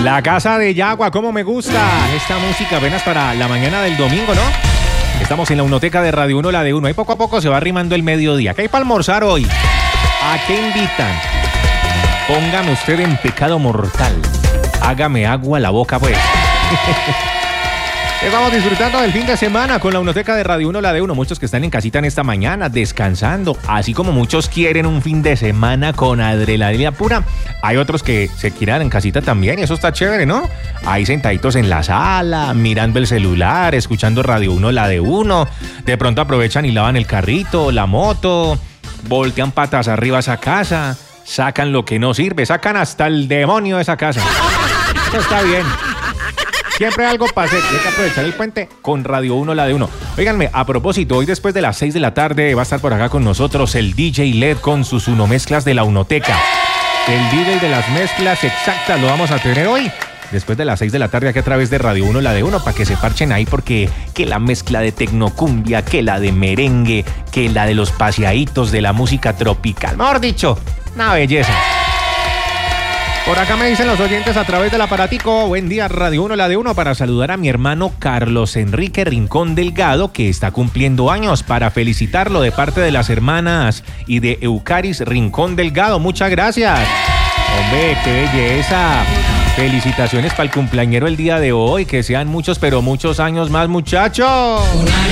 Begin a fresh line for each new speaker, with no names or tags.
La Casa de Yagua, cómo me gusta esta música apenas para la mañana del domingo, ¿no? Estamos en la Unoteca de Radio 1, la de 1. Ahí poco a poco se va arrimando el mediodía. ¿Qué hay para almorzar hoy? ¿A qué invitan? Póngame usted en pecado mortal. Hágame agua a la boca, pues. Estamos disfrutando del fin de semana con la Unoteca de Radio 1, la de 1. Muchos que están en casita en esta mañana, descansando. Así como muchos quieren un fin de semana con adrenalina pura, hay otros que se quieran en casita también y eso está chévere, ¿no? Ahí sentaditos en la sala, mirando el celular, escuchando Radio 1, la de 1. De pronto aprovechan y lavan el carrito, la moto, voltean patas arriba a esa casa, sacan lo que no sirve, sacan hasta el demonio de esa casa. Eso está bien. Siempre algo para hacer, hay que aprovechar el puente con Radio 1, la de 1. Óiganme, a propósito, hoy después de las 6 de la tarde va a estar por acá con nosotros el DJ LED con sus Uno Mezclas de la Unoteca. El DJ de las mezclas exactas lo vamos a tener hoy, después de las 6 de la tarde aquí a través de Radio 1, la de 1, para que se parchen ahí porque que la mezcla de tecnocumbia, que la de merengue, que la de los paseaditos de la música tropical. Mejor dicho, una belleza. Por acá me dicen los oyentes a través del aparatico, buen día Radio 1, la de 1, para saludar a mi hermano Carlos Enrique Rincón Delgado, que está cumpliendo años, para felicitarlo de parte de las hermanas y de Eucaris Rincón Delgado. Muchas gracias. Hombre, qué belleza. Felicitaciones para el cumpleañero el día de hoy, que sean muchos, pero muchos años más, muchachos.